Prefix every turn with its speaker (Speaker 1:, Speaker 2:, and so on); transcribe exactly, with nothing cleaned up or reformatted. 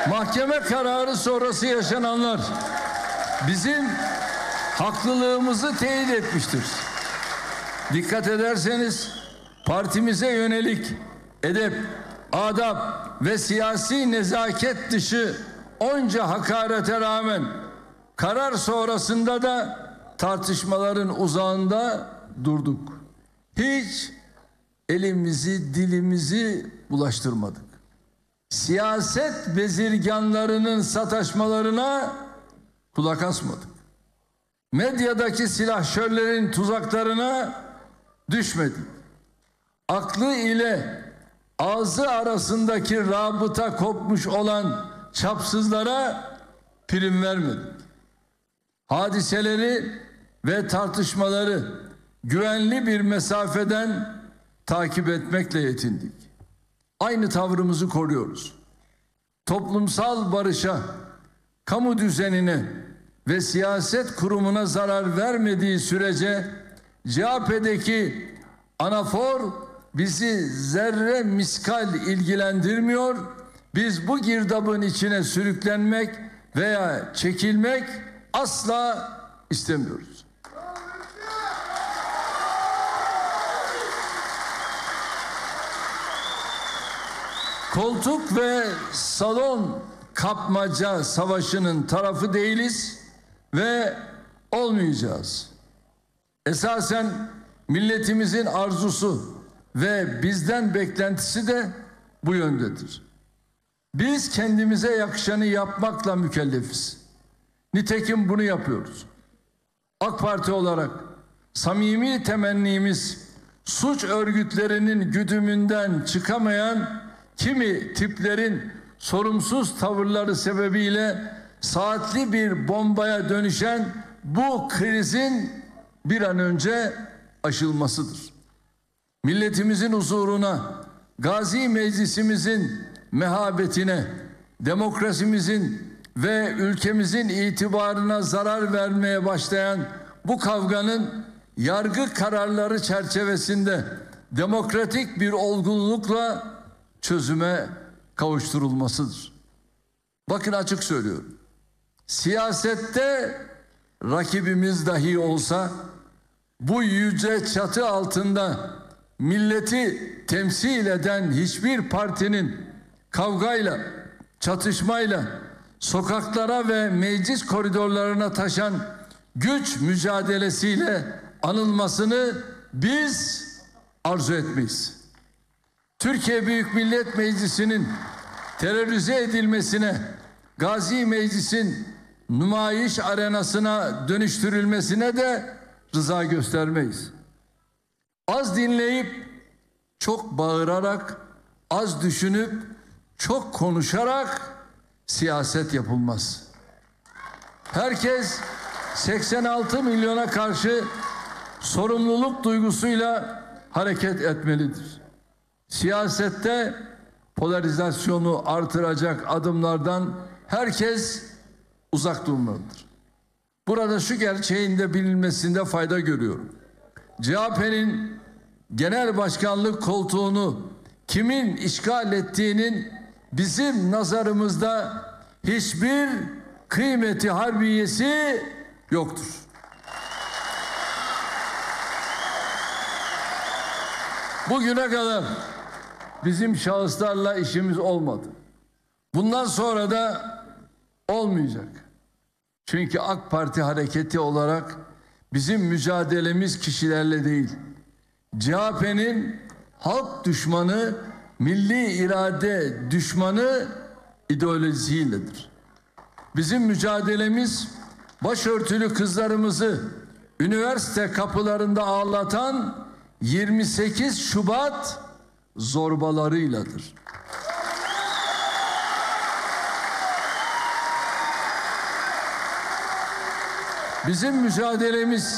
Speaker 1: Mahkeme kararı sonrası yaşananlar bizim haklılığımızı teyit etmiştir. Dikkat ederseniz partimize yönelik edep, adap ve siyasi nezaket dışı onca hakarete rağmen karar sonrasında da tartışmaların uzağında durduk. Hiç elimizi, dilimizi bulaştırmadık. Siyaset bezirganlarının sataşmalarına kulak asmadık. Medyadaki silahşörlerin tuzaklarına düşmedik. Aklı ile ağzı arasındaki rabıta kopmuş olan çapsızlara prim vermedik. Hadiseleri ve tartışmaları güvenli bir mesafeden takip etmekle yetindik. Aynı tavrımızı koruyoruz. Toplumsal barışa, kamu düzenine ve siyaset kurumuna zarar vermediği sürece C H P'deki anafor bizi zerre miskal ilgilendirmiyor. Biz bu girdabın içine sürüklenmek veya çekilmek asla istemiyoruz. Koltuk ve salon kapmaca savaşının tarafı değiliz ve olmayacağız. Esasen milletimizin arzusu ve bizden beklentisi de bu yöndedir. Biz kendimize yakışanı yapmakla mükellefiz. Nitekim bunu yapıyoruz. AK Parti olarak samimi temennimiz suç örgütlerinin güdümünden çıkamayan kimi tiplerin sorumsuz tavırları sebebiyle saatli bir bombaya dönüşen bu krizin bir an önce aşılmasıdır. Milletimizin huzuruna, Gazi Meclisimizin mehabetine, demokrasimizin ve ülkemizin itibarına zarar vermeye başlayan bu kavganın yargı kararları çerçevesinde demokratik bir olgunlukla çözüme kavuşturulmasıdır. Bakın açık söylüyorum. Siyasette rakibimiz dahi olsa bu yüce çatı altında milleti temsil eden hiçbir partinin kavgayla, çatışmayla sokaklara ve meclis koridorlarına taşan güç mücadelesiyle anılmasını biz arzu etmeyiz. Türkiye Büyük Millet Meclisi'nin terörize edilmesine, Gazi Meclis'in nümayiş arenasına dönüştürülmesine de rıza göstermeyiz. Az dinleyip çok bağırarak, az düşünüp çok konuşarak siyaset yapılmaz. Herkes seksen altı milyona karşı sorumluluk duygusuyla hareket etmelidir. Siyasette polarizasyonu artıracak adımlardan herkes uzak durmalıdır. Burada şu gerçeğin de bilinmesinde fayda görüyorum. C H P'nin genel başkanlık koltuğunu kimin işgal ettiğinin bizim nazarımızda hiçbir kıymeti harbiyesi yoktur. Bugüne kadar bizim şahıslarla işimiz olmadı. Bundan sonra da olmayacak. Çünkü AK Parti hareketi olarak bizim mücadelemiz kişilerle değil, C H P'nin halk düşmanı, milli irade düşmanı ideolojisiyledir. Bizim mücadelemiz başörtülü kızlarımızı üniversite kapılarında ağlatan yirmi sekiz Şubat zorbalarıyladır. Bizim mücadelemiz